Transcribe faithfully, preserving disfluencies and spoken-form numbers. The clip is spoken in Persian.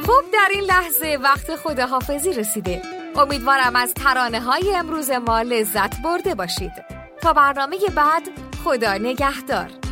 خب در این لحظه وقت خداحافظی رسیده. امیدوارم از ترانه‌های امروز ما لذت برده باشید. تا برنامه بعد، خدا نگهدار.